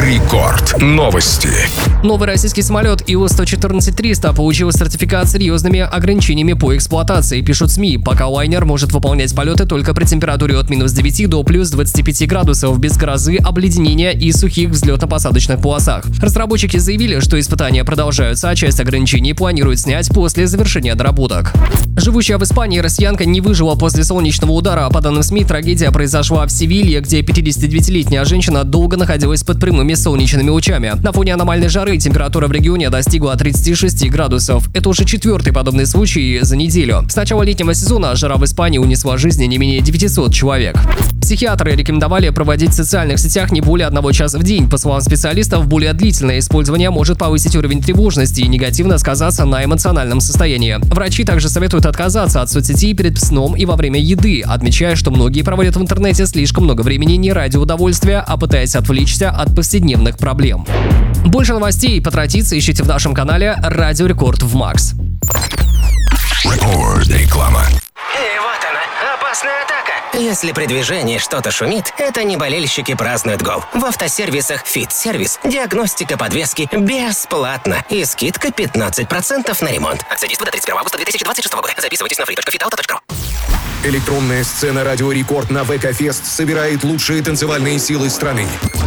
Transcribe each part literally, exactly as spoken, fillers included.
Рекорд. Новости. Новый российский самолет ил сто четырнадцать триста получил сертификат с серьезными ограничениями по эксплуатации, пишут СМИ, пока лайнер может выполнять полеты только при температуре от минус девяти до плюс двадцати пяти градусов, без грозы, обледенения и сухих взлетно-посадочных полосах. Разработчики заявили, что испытания продолжаются, а часть ограничений планируют снять после завершения доработок. Живущая в Испании россиянка не выжила после солнечного удара. По данным СМИ, трагедия произошла в Севилье, где пятидесятидевятилетняя женщина долго находилась под прямыми солнечными лучами. На фоне аномальной жары температура в регионе достигла тридцати шести градусов. Это уже четвертый подобный случай за неделю. С начала летнего сезона жара в Испании унесла жизни не менее девятисот человек. Психиатры рекомендовали проводить в социальных сетях не более одного часа в день. По словам специалистов, более длительное использование может повысить уровень тревожности и негативно сказаться на эмоциональном состоянии. Врачи также советуют отказаться от соцсетей перед сном и во время еды, отмечая, что многие проводят в интернете слишком много времени не ради удовольствия, а пытаясь отвлечься от повседневных проблем. Больше новостей по традиции ищите в нашем канале Радио Рекорд в Макс. Рекорд. Реклама. И вот она, опасная атака. Если при движении что-то шумит, это не болельщики празднуют гол. В автосервисах «Фит-сервис» диагностика подвески бесплатно и скидка пятнадцать процентов на ремонт. Акция действует до тридцать первого августа две тысячи двадцать шестого года. Записывайтесь на фри точка фит авто точка ру. Электронная сцена Радио Рекорд на ВК-фест собирает лучшие танцевальные силы страны.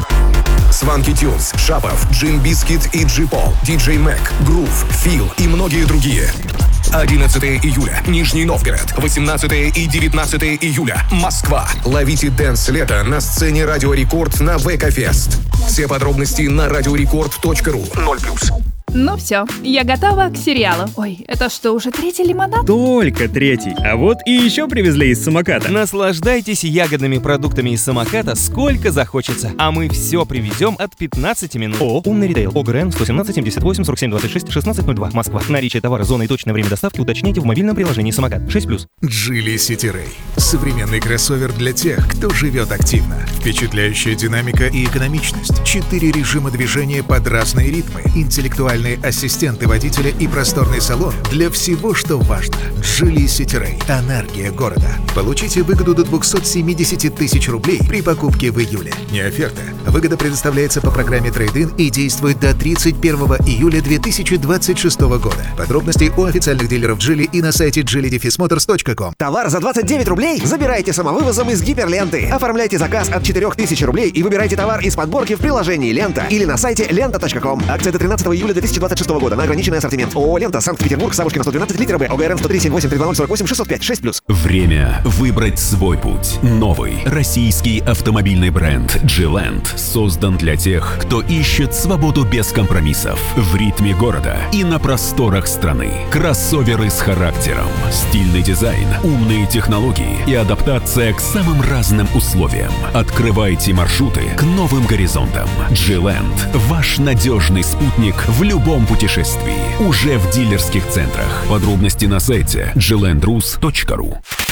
Сванки Тюнс, Шапов, Джин Бискит и Джи Пол, Диджей Мэг, Грув, Фил и многие другие. одиннадцатого июля, Нижний Новгород. восемнадцатого и девятнадцатого июля, Москва. Ловите дэнс лето на сцене Радио Рекорд на ВК-фест. Все подробности на радиорекорд точка ру. ноль плюс. Ну все, я готова к сериалу. Ой, это что, уже третий лимонад? Только третий. А вот и еще привезли из самоката. Наслаждайтесь ягодными продуктами из самоката сколько захочется. А мы все привезем от пятнадцати минут. О, умный ритейл. ОГРН сто семнадцать семьдесят восемь сорок семь двадцать шесть шестнадцать ноль два. Москва. Наличие товара, зона и точное время доставки уточняйте в мобильном приложении самокат. шесть плюс. Geely City Ray. Современный кроссовер для тех, кто живет активно. Впечатляющая динамика и экономичность. Четыре режима движения под разные ритмы. Интеллектуальные ассистенты водителя и просторный салон для всего, что важно. Geely City Ray. Энергия города. Получите выгоду до двухсот семидесяти тысяч рублей при покупке в июле. Не оферта. Выгода предоставляется по программе Трейд-ин и действует до тридцать первого июля две тысячи двадцать шестого года. Подробности у официальных дилеров Geely и на сайте джили моторс точка ком. Товар за двадцать девять рублей? Забирайте самовывозом из гиперленты. Оформляйте заказ от четырёх тысяч рублей и выбирайте товар из подборки в приложении «Лента» или на сайте лента точка ком. Акция до тринадцатого июля две тысячи двадцать шестого года на ограниченный ассортимент. ООО «Лента», Санкт-Петербург, Савушкина, сто двенадцать, литр Б, ОГРН сто три семь восемь три два ноль сорок восемь шестьсот пять, шесть плюс. Время выбрать свой путь. Новый российский автомобильный бренд G-Land создан для тех, кто ищет свободу без компромиссов в ритме города и на просторах страны. Кроссоверы с характером, стильный дизайн, умные технологии и адаптация к самым разным условиям. Открывайте маршруты к новым горизонтам. G-Land – ваш надежный спутник в любом путешествии. Уже в дилерских центрах. Подробности на сайте джи ленд рус точка ру.